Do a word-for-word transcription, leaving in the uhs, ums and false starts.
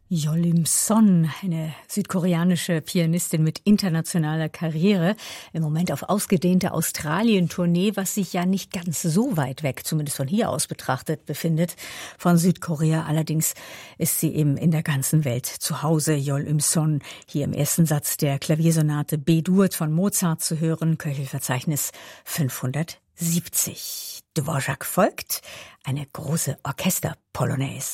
Yeol Im-son, eine südkoreanische Pianistin mit internationaler Karriere, im Moment auf ausgedehnter Australien-Tournee, was sich ja nicht ganz so weit weg, zumindest von hier aus betrachtet, befindet. Von Südkorea allerdings ist sie eben in der ganzen Welt zu Hause. Yeol Im-son, hier im ersten Satz der Klaviersonate B-Dur von Mozart zu hören, Köchelverzeichnis fünfhundertsiebzig. Dvorak folgt, eine große Orchester-Polonaise.